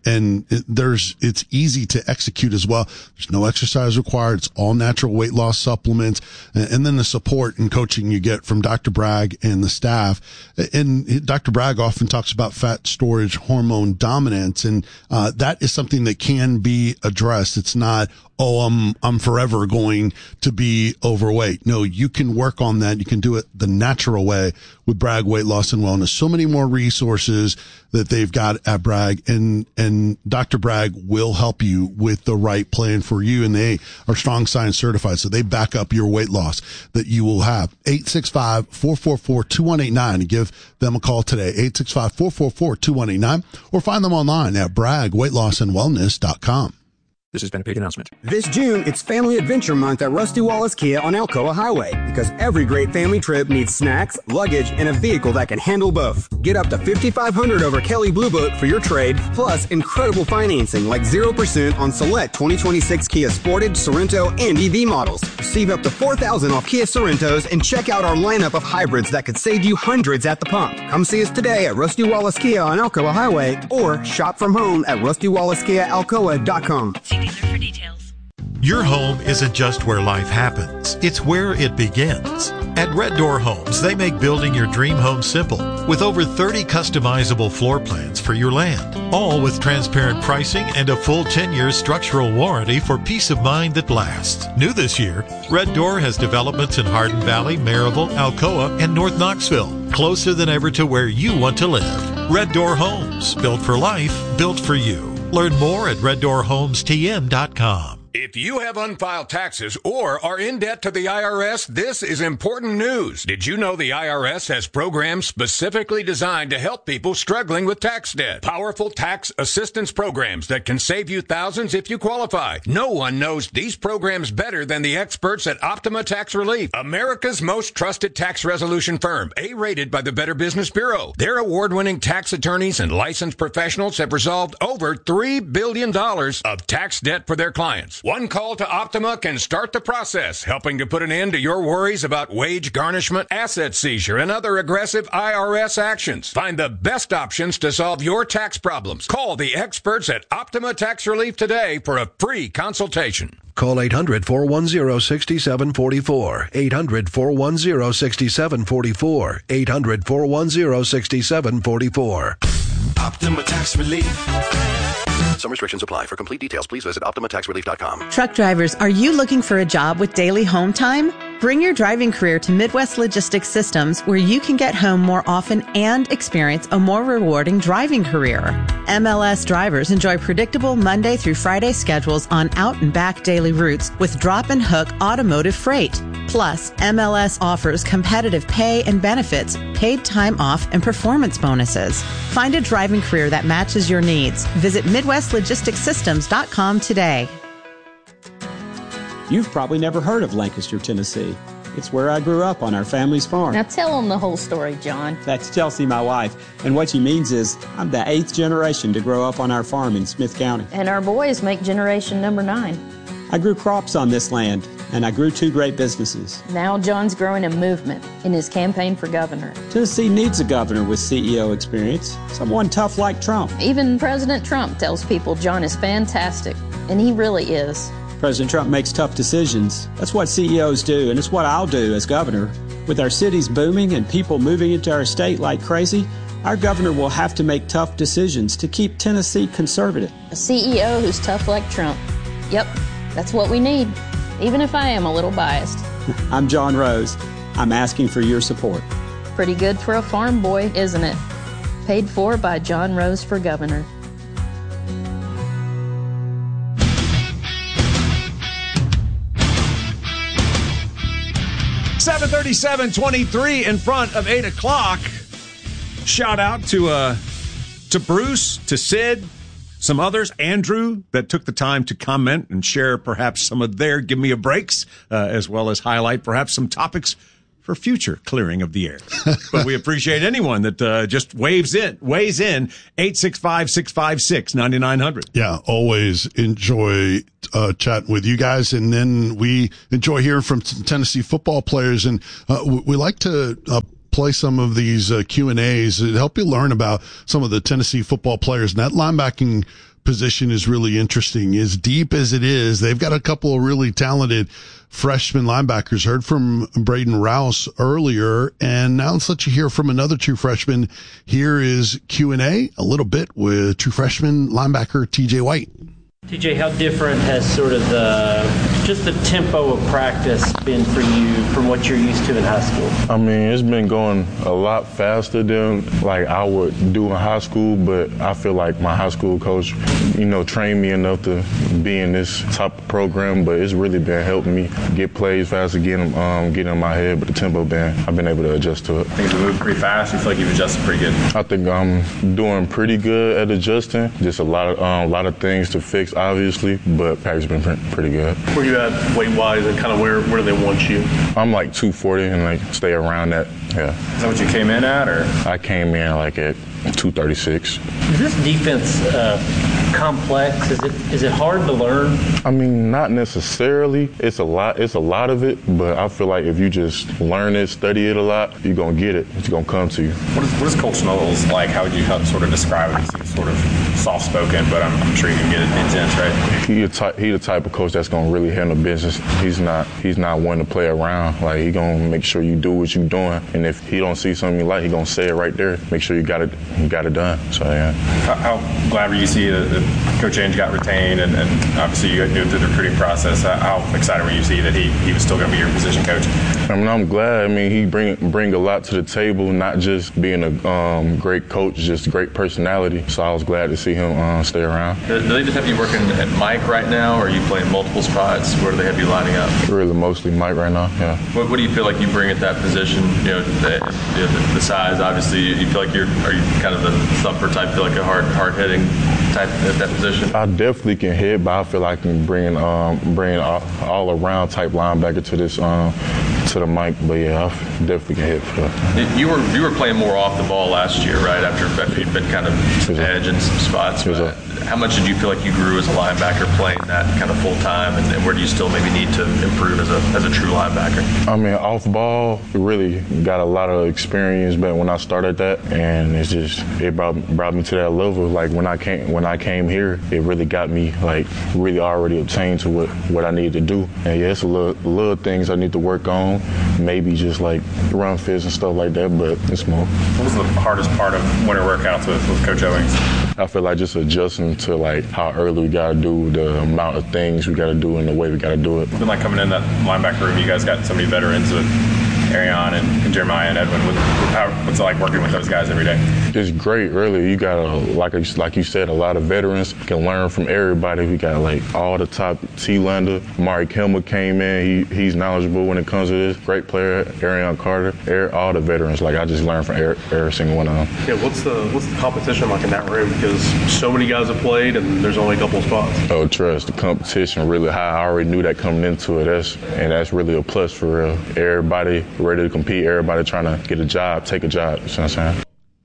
it's easy to execute as well. There's no exercise required. It's all natural weight loss supplements. And then the support and coaching you get from Dr. Bragg and the staff. And Dr. Bragg often talks about fat storage, hormone dominance. And that is something that can be addressed. It's not, I'm forever going to be overweight. No, you can work on that. You can do it the natural way with Bragg Weight Loss and Wellness. So many more resources that they've got at Bragg, and Dr. Bragg will help you with the right plan for you. And they are strong science certified, so they back up your weight loss that you will have. 865-444-2189. Give them a call today. 865-444-2189, or find them online at BraggWeightLossAndWellness.com. This has been a paid announcement. This June, it's Family Adventure Month at Rusty Wallace Kia on Alcoa Highway, because every great family trip needs snacks, luggage, and a vehicle that can handle both. Get up to $5,500 over Kelly Blue Book for your trade, plus incredible financing like 0% on select 2026 Kia Sportage, Sorento, and EV models. Receive up to $4,000 off Kia Sorentos and check out our lineup of hybrids that could save you hundreds at the pump. Come see us today at Rusty Wallace Kia on Alcoa Highway, or shop from home at RustyWallaceKiaAlcoa.com. For details. Your home isn't just where life happens, it's where it begins. At Red Door Homes, they make building your dream home simple with over 30 customizable floor plans for your land, all with transparent pricing and a full 10-year structural warranty for peace of mind that lasts. New this year, Red Door has developments in Hardin Valley, Maryville, Alcoa, and North Knoxville, closer than ever to where you want to live. Red Door Homes, built for life, built for you. Learn more at reddoorhomestn.com. If you have unfiled taxes or are in debt to the IRS, this is important news. Did you know the IRS has programs specifically designed to help people struggling with tax debt? Powerful tax assistance programs that can save you thousands if you qualify. No one knows these programs better than the experts at Optima Tax Relief, America's most trusted tax resolution firm, A-rated by the Better Business Bureau. Their award-winning tax attorneys and licensed professionals have resolved over $3 billion of tax debt for their clients. One call to Optima can start the process, helping to put an end to your worries about wage garnishment, asset seizure, and other aggressive IRS actions. Find the best options to solve your tax problems. Call the experts at Optima Tax Relief today for a free consultation. Call 800-410-6744. 800-410-6744. 800-410-6744. Optima Tax Relief. Some restrictions apply. For complete details, please visit OptimaTaxRelief.com. Truck drivers, are you looking for a job with daily home time? Bring your driving career to Midwest Logistics Systems, where you can get home more often and experience a more rewarding driving career. MLS drivers enjoy predictable Monday through Friday schedules on out and back daily routes with drop and hook automotive freight. Plus, MLS offers competitive pay and benefits, paid time off, and performance bonuses. Find a driving career that matches your needs. Visit MidwestLogisticsSystems.com today. You've probably never heard of Lancaster, Tennessee. It's where I grew up on our family's farm. Now tell them the whole story, John. That's Chelsea, my wife. And what she means is I'm the 8th generation to grow up on our farm in Smith County. And our boys make generation number 9. I grew crops on this land, and I grew 2 great businesses. Now John's growing a movement in his campaign for governor. Tennessee needs a governor with CEO experience, someone tough like Trump. Even President Trump tells people John is fantastic, and he really is. President Trump makes tough decisions. That's what CEOs do, and it's what I'll do as governor. With our cities booming and people moving into our state like crazy, our governor will have to make tough decisions to keep Tennessee conservative. A CEO who's tough like Trump. Yep, that's what we need, even if I am a little biased. I'm John Rose. I'm asking for your support. Pretty good for a farm boy, isn't it? Paid for by John Rose for governor. $7:37:23 in front of 8 o'clock. Shout out to Bruce, to Sid, some others, Andrew, that took the time to comment and share perhaps some of their Give Me a Breaks, as well as highlight perhaps some topics for future clearing of the air. But we appreciate anyone that just weighs in, 865-656-9900. Yeah, always enjoy chatting with you guys. And then we enjoy hearing from Tennessee football players. And we like to play some of these Q&As to help you learn about some of the Tennessee football players. And that linebacking position is really interesting. As deep as it is, they've got a couple of really talented freshman linebackers. Heard from Braden Rouse earlier, and now let's let you hear from another true freshman. Here is Q&A a little bit with true freshman linebacker TJ White. TJ, how different has sort of just the tempo of practice been for you from what you're used to in high school? I mean, it's been going a lot faster than like I would do in high school, but I feel like my high school coach, trained me enough to be in this type of program, but it's really been helping me get plays faster, get in my head, but the tempo I've been able to adjust to it. Things have moved pretty fast. You feel like you've adjusted pretty good? I think I'm doing pretty good at adjusting. Just a lot of things to fix, obviously, but practice has been pretty good. Where you at weight-wise, and kind of where do they want you? I'm like 240 and stay around that. Yeah. Is that what you came in at, or? I came in at 236. Is this defense complex? Is it hard to learn? I mean, not necessarily. It's a lot of it, but I feel like if you just learn it, study it a lot, you're gonna get it. It's gonna come to you. What is Coach Knowles like? How would you sort of describe it? He seems sort of soft-spoken, but I'm sure you can get it intense, right? He the type of coach that's gonna really handle business. He's not one to play around. He gonna make sure you do what you're doing, and if he don't see something you like, he gonna say it right there. Make sure you got it done. So yeah. How glad were you to see that Coach Ainge got retained, and obviously you knew through the recruiting process? How excited were you to see that he was still going to be your position coach? I mean, I'm glad. I mean, he bring a lot to the table, not just being a great coach, just great personality. So I was glad to see him stay around. Do they just have you working at Mike right now, or are you playing multiple spots? Where do they have you lining up? Really, mostly Mike right now. Yeah. What do you feel like you bring at that position? The size. Obviously, you feel like are you kind of the thumper type? Feel like a hard hitting type at that position? I definitely can hit, but I feel like I can bring all around type linebacker to this to the mic. But yeah, I definitely can hit. You were playing more off the ball last year, right? After you'd been kind of edge in some spots. How much did you feel like you grew as a linebacker playing that kind of full time, and where do you still maybe need to improve as a true linebacker? I mean, off ball, really got a lot of experience, but when I started that, and it brought me to that level. Like when I came here, it really got me really already obtained to what I needed to do. And yeah, it's a little things I need to work on, maybe just run fits and stuff like that, but it's more. What was the hardest part of winter workouts with Coach Owings? I feel like just adjusting to how early we gotta do the amount of things we gotta do and the way we gotta do it. It's been coming in that linebacker room. You guys got so many veterans with Arion and Jeremiah and Edwin. What's it like working with those guys every day? It's great, really. You got like you said, a lot of veterans, can learn from everybody. We got all the top. T-Lander, Mari Kilmer came in. He's knowledgeable when it comes to this. Great player, Arion Carter, all the veterans. I just learned from every single one of them. Yeah, what's the competition like in that room? Because so many guys have played and there's only a couple of spots. Oh, trust. The competition really high. I already knew that coming into it. That's really a plus for real. Everybody ready to compete. Everybody trying to get a job, take a job. You know what I'm saying?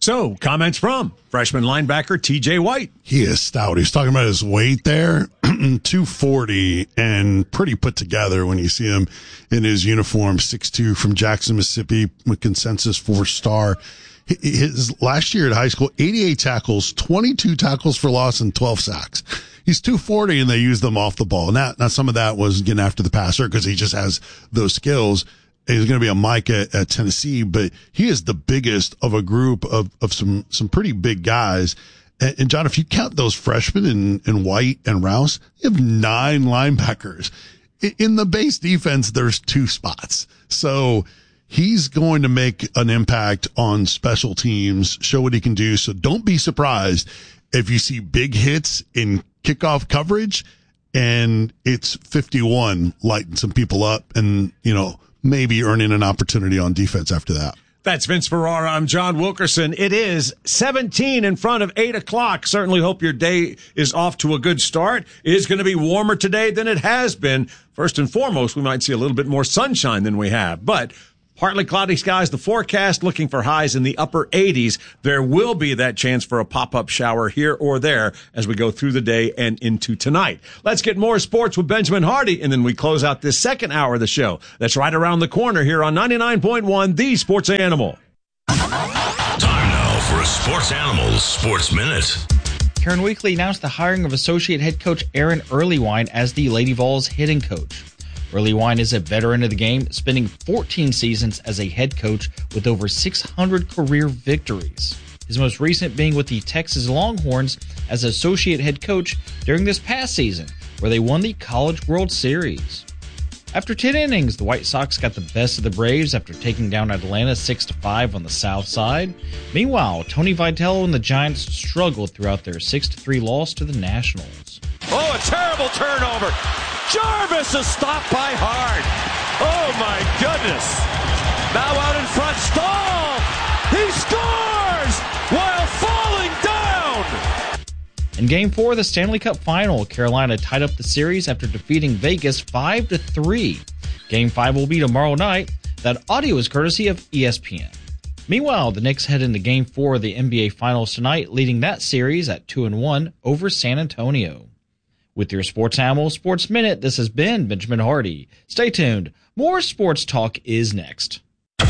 So, comments from freshman linebacker TJ White. He is stout. He's talking about his weight there, 240, and pretty put together when you see him in his uniform, 6'2", from Jackson, Mississippi, with consensus 4-star. His last year at high school, 88 tackles, 22 tackles for loss, and 12 sacks. He's 240, and they use them off the ball. Now some of that was getting after the passer because he just has those skills. He's going to be a Mike at Tennessee, but he is the biggest of a group of some pretty big guys. And John, if you count those freshmen in White and Rouse, you have 9 linebackers. In the base defense, there's 2 spots. So he's going to make an impact on special teams, show what he can do. So don't be surprised if you see big hits in kickoff coverage and it's 51 lighting some people up and, maybe earning an opportunity on defense after that. That's Vince Ferrara. I'm John Wilkerson. It is 17 in front of 8 o'clock. Certainly hope your day is off to a good start. It is going to be warmer today than it has been. First and foremost, we might see a little bit more sunshine than we have, but partly cloudy skies, the forecast, looking for highs in the upper 80s. There will be that chance for a pop-up shower here or there as we go through the day and into tonight. Let's get more sports with Benjamin Hardy, and then we close out this second hour of the show. That's right around the corner here on 99.1, The Sports Animal. Time now for a Sports Animals Sports Minute. Karen Weekly announced the hiring of associate head coach Aaron Earlywine as the Lady Vols hitting coach. Earlywine is a veteran of the game, spending 14 seasons as a head coach with over 600 career victories. His most recent being with the Texas Longhorns as associate head coach during this past season, where they won the College World Series. After 10 innings, the White Sox got the best of the Braves after taking down Atlanta 6-5 on the South Side. Meanwhile, Tony Vitello and the Giants struggled throughout their 6-3 loss to the Nationals. Oh, a terrible turnover. Jarvis is stopped by Hard. Oh, my goodness. Now out in front, Stahl. He scores while falling down. In Game 4 of the Stanley Cup Final, Carolina tied up the series after defeating Vegas 5-3. Game 5 will be tomorrow night. That audio is courtesy of ESPN. Meanwhile, the Knicks head into Game 4 of the NBA Finals tonight, leading that series at 2-1 over San Antonio. With your Sports Animal Sports Minute, this has been Benjamin Hardy. Stay tuned. More sports talk is next.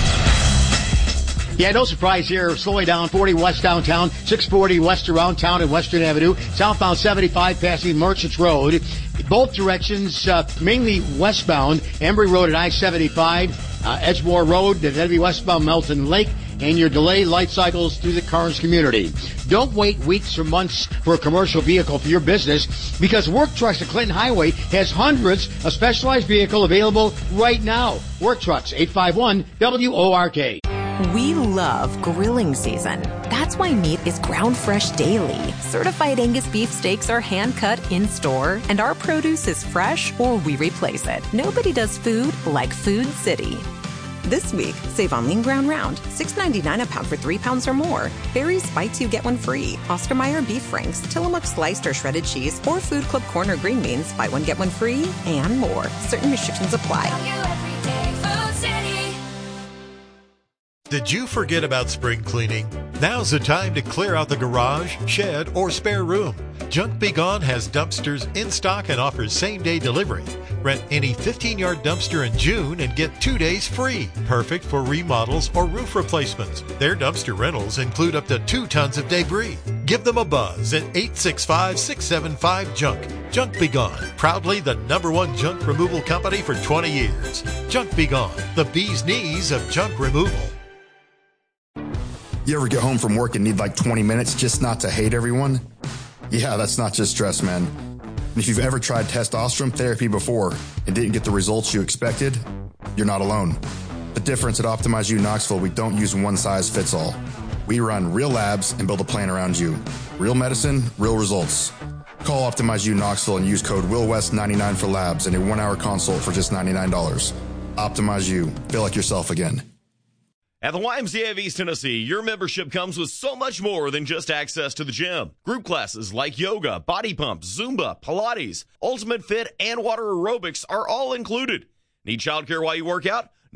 Yeah, no surprise here. Slowing down 40 west downtown, 640 west around town and Western Avenue, southbound 75 passing Merchants Road. Both directions, mainly westbound, Embry Road and I-75, Edgemore Road, the heavy westbound Melton Lake, and your delay light cycles through the Carnes community. Don't wait weeks or months for a commercial vehicle for your business, because Work Trucks at Clinton Highway has hundreds of specialized vehicles available right now. Work Trucks, 851-WORK. We love grilling season. That's why meat is ground fresh daily. Certified Angus beef steaks are hand cut in store, and our produce is fresh or we replace it. Nobody does food like Food City. This week, save on lean ground round, $6.99 a pound for 3 pounds or more. Barry's Bites You Get One Free, Oscar Mayer Beef Franks, Tillamook Sliced or Shredded Cheese, or Food Club Corner Green Beans, buy one, get one free, and more. Certain restrictions apply. Did you forget about spring cleaning? Now's the time to clear out the garage, shed, or spare room. Junk Be Gone has dumpsters in stock and offers same-day delivery. Rent any 15-yard dumpster in June and get 2 days free. Perfect for remodels or roof replacements. Their dumpster rentals include up to 2 tons of debris. Give them a buzz at 865-675-JUNK. Junk Be Gone, proudly the #1 junk removal company for 20 years. Junk Be Gone, the bee's knees of junk removal. You ever get home from work and need like 20 minutes just not to hate everyone? Yeah, that's not just stress, man. And if you've ever tried testosterone therapy before and didn't get the results you expected, you're not alone. The difference at Optimize You Knoxville, we don't use one size fits all. We run real labs and build a plan around you. Real medicine, real results. Call Optimize You Knoxville and use code WILLWEST99 for labs and a 1-hour consult for just $99. Optimize You. Feel like yourself again. At the YMCA of East Tennessee, your membership comes with so much more than just access to the gym. Group classes like yoga, body pump, Zumba, Pilates, Ultimate Fit, and water aerobics are all included. Need childcare while you work out?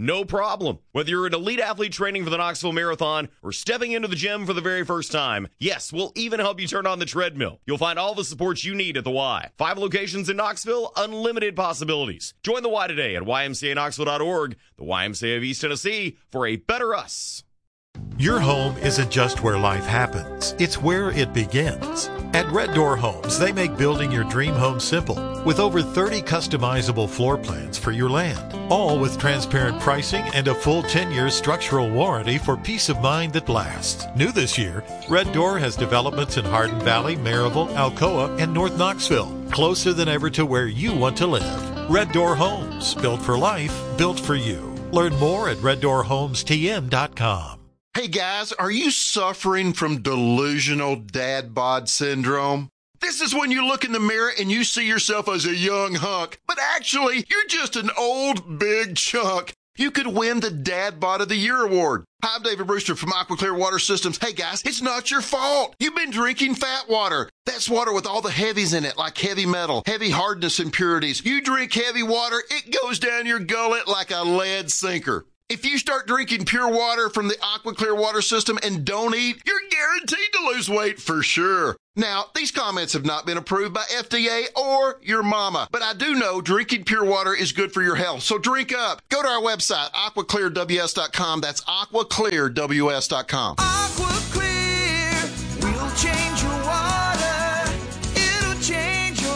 No problem. Whether you're an elite athlete training for the Knoxville Marathon or stepping into the gym for the very first time, yes, we'll even help you turn on the treadmill. You'll find all the support you need at the Y. 5 locations in Knoxville, unlimited possibilities. Join the Y today at ymcaknoxville.org, the YMCA of East Tennessee, for a better us. Your home isn't just where life happens, it's where it begins. At Red Door Homes, they make building your dream home simple with over 30 customizable floor plans for your land, all with transparent pricing and a full 10-year structural warranty for peace of mind that lasts. New this year, Red Door has developments in Hardin Valley, Maryville, Alcoa, and North Knoxville, closer than ever to where you want to live. Red Door Homes, built for life, built for you. Learn more at reddoorhomestm.com. Hey guys, are you suffering from delusional dad bod syndrome? This is when you look in the mirror and you see yourself as a young hunk, but actually, you're just an old big chunk. You could win the Dad Bod of the Year award. Hi, I'm David Brewster from Aqua Clear Water Systems. Hey guys, it's not your fault. You've been drinking fat water. That's water with all the heavies in it, like heavy metal, heavy hardness impurities. You drink heavy water, it goes down your gullet like a lead sinker. If you start drinking pure water from the Aqua Clear Water System and don't eat, you're guaranteed to lose weight for sure. Now, these comments have not been approved by FDA or your mama, but I do know drinking pure water is good for your health, so drink up. Go to our website, aquaclearws.com. That's aquaclearws.com. Aqua Clear will change your water. It'll change your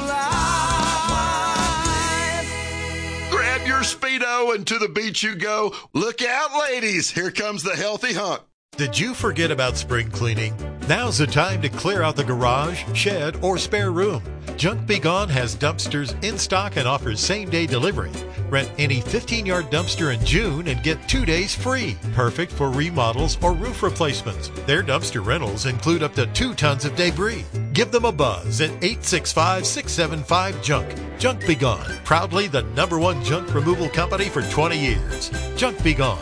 life. Grab your Speedo and to the beach you go. Look out, ladies. Here comes the healthy hunk. Did you forget about spring cleaning? Now's the time to clear out the garage, shed, or spare room. Junk Be Gone has dumpsters in stock and offers same-day delivery. Rent any 15-yard dumpster in June and get 2 days free. Perfect for remodels or roof replacements. Their dumpster rentals include up to 2 tons of debris. Give them a buzz at 865-675-JUNK. Junk Be Gone, proudly the #1 junk removal company for 20 years. Junk Be Gone.